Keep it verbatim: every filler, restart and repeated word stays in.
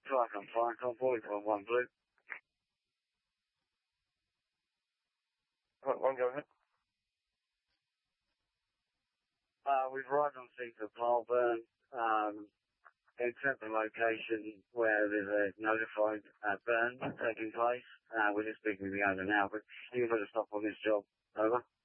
Try come fine, convoy from one blue. Right, one, go ahead. Uh, we've arrived on scene for Palburn, um, except the location where there's a notified uh, burn taking place. Uh, we're just speaking with the owner now, but you've got to stop on this job. Over.